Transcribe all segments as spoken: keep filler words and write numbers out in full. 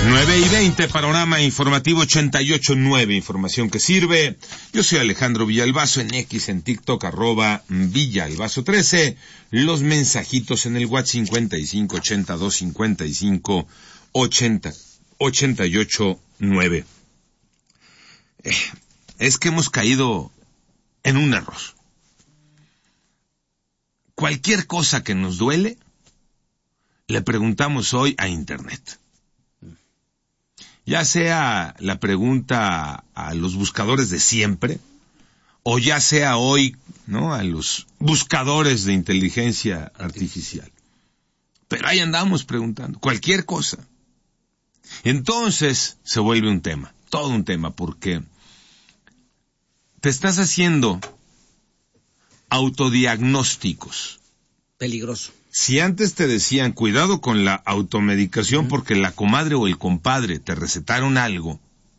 nueve y veinte, panorama informativo ochenta y ocho punto nueve, información que sirve. Yo soy Alejandro Villalbazo, en X, en TikTok, arroba Villalbazo trece. Los mensajitos en el WhatsApp cincuenta y cinco ochenta y dos cincuenta y cinco ochenta ochenta y ocho nueve. Eh, es que hemos caído en un error. Cualquier cosa que nos duele, le preguntamos hoy a Internet. Ya sea la pregunta a los buscadores de siempre, o ya sea hoy, ¿no?, a los buscadores de inteligencia artificial. Pero ahí andamos preguntando, cualquier cosa. Entonces se vuelve un tema, todo un tema, porque te estás haciendo autodiagnósticos. Peligroso. Si antes te decían, cuidado con la automedicación porque la comadre o el compadre te recetaron algo,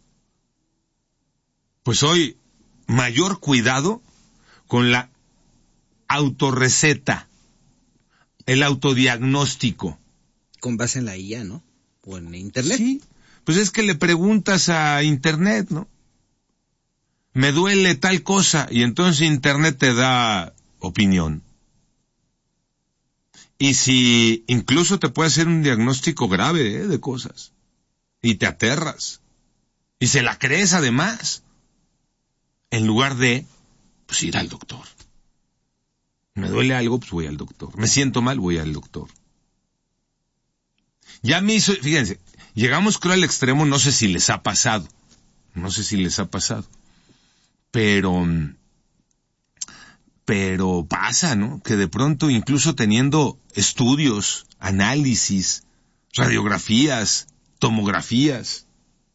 pues hoy, mayor cuidado con la autorreceta, el autodiagnóstico. Con base en la I A, ¿no? O en Internet. Sí, pues es que le preguntas a Internet, ¿no? Me duele tal cosa, y entonces Internet te da opinión. Y si incluso te puede hacer un diagnóstico grave, ¿eh?, de cosas, y te aterras, y se la crees además, en lugar de, pues, ir al doctor. Me duele algo, pues voy al doctor. Me siento mal, voy al doctor. Ya me hizo, fíjense, llegamos creo al extremo, no sé si les ha pasado, no sé si les ha pasado, pero... Pero pasa, ¿no?, que de pronto, incluso teniendo estudios, análisis, radiografías, tomografías,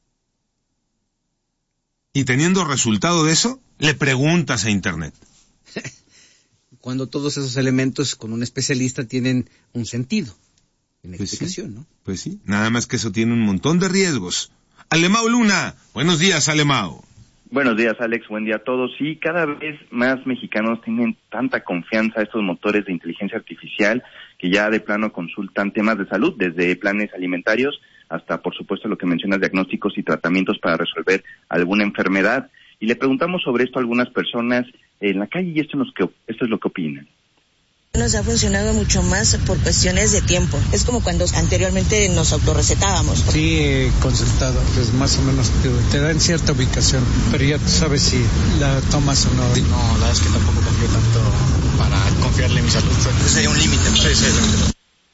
y teniendo resultado de eso, le preguntas a Internet. Cuando todos esos elementos con un especialista tienen un sentido, una pues explicación, sí, ¿no? Pues sí, nada más que eso tiene un montón de riesgos. Alemao Luna, buenos días, Alemao. Buenos días, Alex, buen día a todos. Sí, cada vez más mexicanos tienen tanta confianza a estos motores de inteligencia artificial que ya de plano consultan temas de salud, desde planes alimentarios hasta, por supuesto, lo que mencionas, diagnósticos y tratamientos para resolver alguna enfermedad. Y le preguntamos sobre esto a algunas personas en la calle y esto es lo que, esto es lo que opinan. Nos ha funcionado mucho más por cuestiones de tiempo. Es como cuando anteriormente nos autorrecetábamos. Sí, he consultado, pues más o menos te, te dan cierta ubicación, pero ya tú sabes si la tomas o no. No, la verdad es que tampoco confío tanto para confiarle en mi salud. Pues hay un límite. Sí, sí.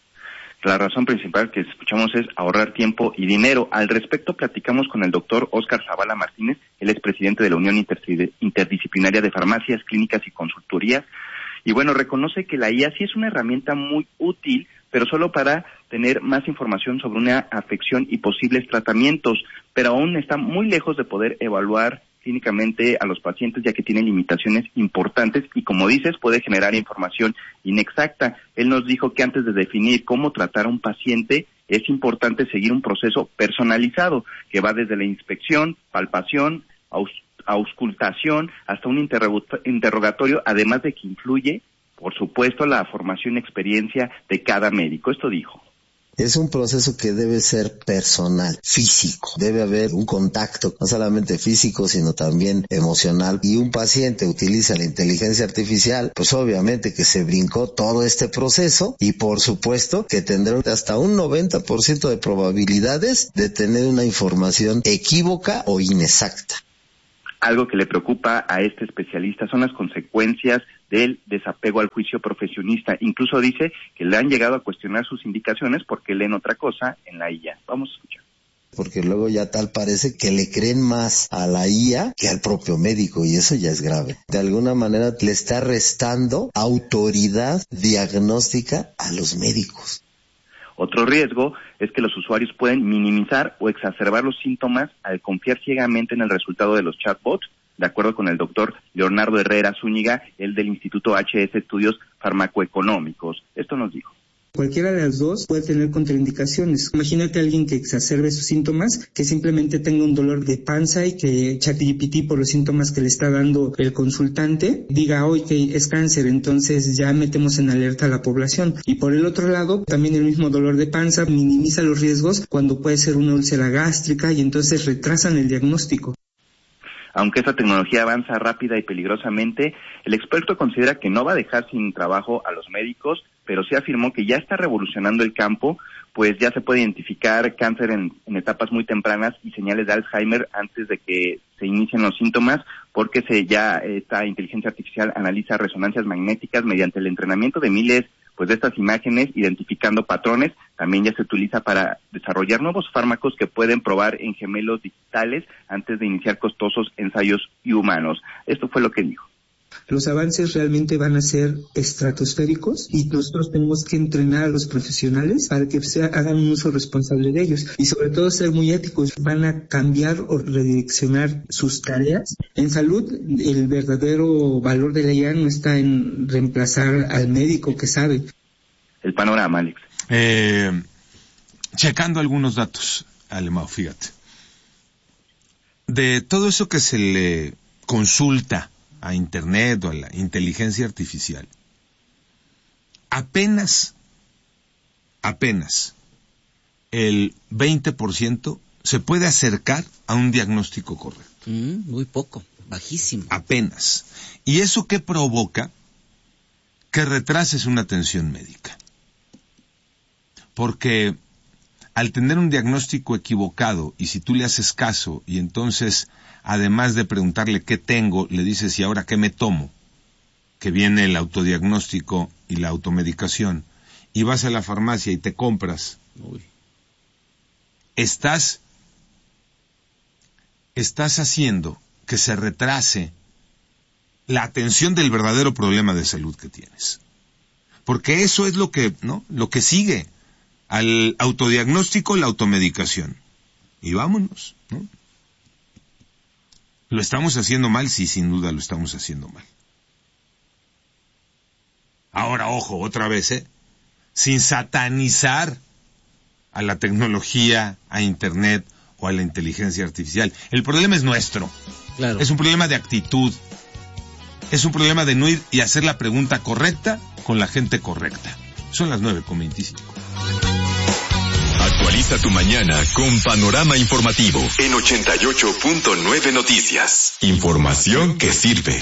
La razón principal que escuchamos es ahorrar tiempo y dinero. Al respecto, platicamos con el doctor Óscar Zavala Martínez, él es presidente de la Unión Interdisciplinaria de Farmacias, Clínicas y Consultorías. Y bueno, reconoce que la I A sí es una herramienta muy útil, pero solo para tener más información sobre una afección y posibles tratamientos, pero aún está muy lejos de poder evaluar clínicamente a los pacientes, ya que tiene limitaciones importantes y, como dices, puede generar información inexacta. Él nos dijo que antes de definir cómo tratar a un paciente, es importante seguir un proceso personalizado, que va desde la inspección, palpación, aus auscultación hasta un interrogatorio, además de que influye, por supuesto, la formación y experiencia de cada médico. Esto dijo. Es un proceso que debe ser personal, físico. Debe haber un contacto, no solamente físico, sino también emocional. Y un paciente utiliza la inteligencia artificial, pues obviamente que se brincó todo este proceso y por supuesto que tendrá hasta un noventa por ciento de probabilidades de tener una información equívoca o inexacta. Algo que le preocupa a este especialista son las consecuencias del desapego al juicio profesionista. Incluso dice que le han llegado a cuestionar sus indicaciones porque leen otra cosa en la I A. Vamos a escuchar. Porque luego ya tal parece que le creen más a la I A que al propio médico y eso ya es grave. De alguna manera le está restando autoridad diagnóstica a los médicos. Otro riesgo es que los usuarios pueden minimizar o exacerbar los síntomas al confiar ciegamente en el resultado de los chatbots, de acuerdo con el doctor Leonardo Herrera Zúñiga, el del Instituto H S Estudios Farmacoeconómicos. Esto nos dijo. Cualquiera de las dos puede tener contraindicaciones. Imagínate a alguien que exacerbe sus síntomas, que simplemente tenga un dolor de panza y que ChatGPT, por los síntomas que le está dando el consultante, diga hoy que es cáncer, entonces ya metemos en alerta a la población. Y por el otro lado, también el mismo dolor de panza minimiza los riesgos cuando puede ser una úlcera gástrica y entonces retrasan el diagnóstico. Aunque esta tecnología avanza rápida y peligrosamente, el experto considera que no va a dejar sin trabajo a los médicos, pero sí afirmó que ya está revolucionando el campo, pues ya se puede identificar cáncer en, en etapas muy tempranas y señales de Alzheimer antes de que se inicien los síntomas, porque se ya esta inteligencia artificial analiza resonancias magnéticas mediante el entrenamiento de miles pues de estas imágenes, identificando patrones. También ya se utiliza para desarrollar nuevos fármacos que pueden probar en gemelos digitales antes de iniciar costosos ensayos humanos. Esto fue lo que dijo. Los avances realmente van a ser estratosféricos y nosotros tenemos que entrenar a los profesionales para que se hagan un uso responsable de ellos y sobre todo ser muy éticos. Van a cambiar o redireccionar sus tareas. En salud, el verdadero valor de la I A no está en reemplazar al médico que sabe. El panorama, Alex. Eh, checando algunos datos, Alemão, fíjate. De todo eso que se le consulta a Internet o a la inteligencia artificial, apenas, apenas el veinte por ciento se puede acercar a un diagnóstico correcto. Mm, muy poco, bajísimo. Apenas. ¿Y eso qué provoca? Que retrases una atención médica. Porque al tener un diagnóstico equivocado, y si tú le haces caso, y entonces, además de preguntarle qué tengo, le dices, ¿y ahora qué me tomo? Que viene el autodiagnóstico y la automedicación, y vas a la farmacia y te compras. Uy. Estás, estás haciendo que se retrase la atención del verdadero problema de salud que tienes. Porque eso es lo que, ¿no? Lo que sigue al autodiagnóstico, la automedicación. Y vámonos, ¿no? ¿Lo estamos haciendo mal? Sí, sin duda lo estamos haciendo mal. Ahora, ojo, otra vez, ¿eh? Sin satanizar a la tecnología, a Internet o a la inteligencia artificial. El problema es nuestro. Claro. Es un problema de actitud. Es un problema de no ir y hacer la pregunta correcta con la gente correcta. Son las nueve con veinticinco. Actualiza tu mañana con Panorama Informativo en ochenta y ocho punto nueve Noticias. Información que sirve.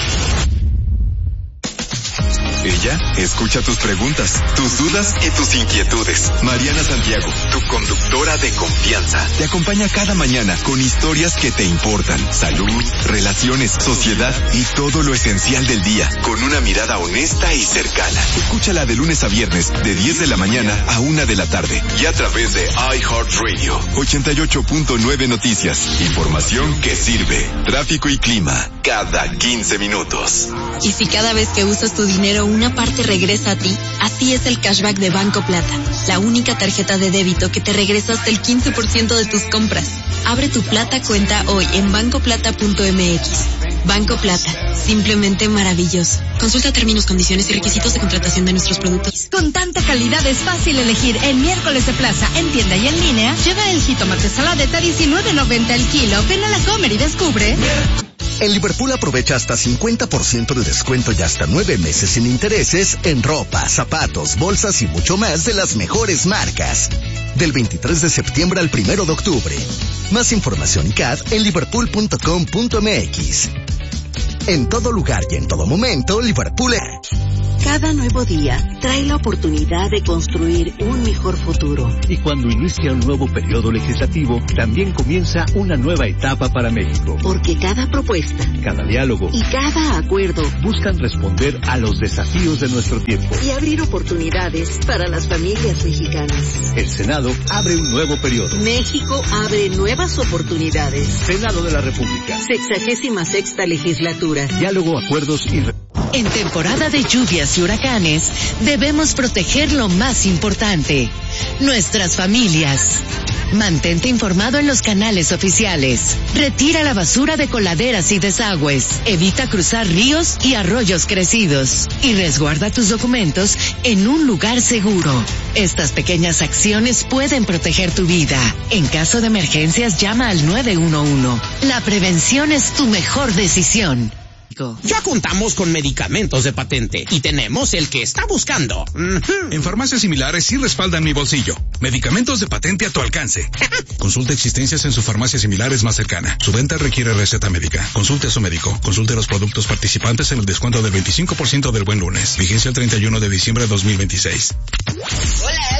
Ella escucha tus preguntas, tus dudas y tus inquietudes. Mariana Santiago, tu conductora de confianza, te acompaña cada mañana con historias que te importan. Salud, relaciones, sociedad y todo lo esencial del día, con una mirada honesta y cercana. Escúchala de lunes a viernes, de diez de la mañana a una de la tarde. Y a través de iHeartRadio, ochenta y ocho punto nueve Noticias. Información que sirve. Tráfico y clima, cada quince minutos. Y si cada vez que usas tu dinero una parte regresa a ti, así es el cashback de Banco Plata, la única tarjeta de débito que te regresa hasta el quince por ciento de tus compras. Abre tu Plata cuenta hoy en banco plata punto m x. Banco Plata, simplemente maravilloso. Consulta términos, condiciones y requisitos de contratación de nuestros productos. Con tanta calidad es fácil elegir el miércoles de plaza en tienda y en línea. Lleva el jitomate saladeta diecinueve noventa el kilo. Ven a la Comer y descubre. En Liverpool aprovecha hasta cincuenta por ciento de descuento y hasta nueve meses sin intereses en ropa, zapatos, bolsas y mucho más de las mejores marcas. Del veintitrés de septiembre al primero de octubre. Más información y C A D en liverpool punto com punto m x. En todo lugar y en todo momento, Liverpool. Cada nuevo día trae la oportunidad de construir un mejor futuro. Y cuando inicia un nuevo periodo legislativo, también comienza una nueva etapa para México. Porque cada propuesta, cada diálogo y cada acuerdo buscan responder a los desafíos de nuestro tiempo y abrir oportunidades para las familias mexicanas. El Senado abre un nuevo periodo. México abre nuevas oportunidades. Senado de la República. Sexagésima sexta legislatura. Diálogo, acuerdos y... En temporada de lluvias y huracanes, debemos proteger lo más importante, nuestras familias. Mantente informado en los canales oficiales. Retira la basura de coladeras y desagües. Evita cruzar ríos y arroyos crecidos. Y resguarda tus documentos en un lugar seguro. Estas pequeñas acciones pueden proteger tu vida. En caso de emergencias, llama al nueve uno uno. La prevención es tu mejor decisión. Ya contamos con medicamentos de patente y tenemos el que está buscando. En farmacias similares sí respaldan mi bolsillo. Medicamentos de patente a tu alcance. Consulte existencias en su farmacia similares más cercana. Su venta requiere receta médica. Consulte a su médico. Consulte los productos participantes en el descuento del veinticinco por ciento del Buen Lunes. Vigencia el treinta y uno de diciembre de dos mil veintiséis. Hola.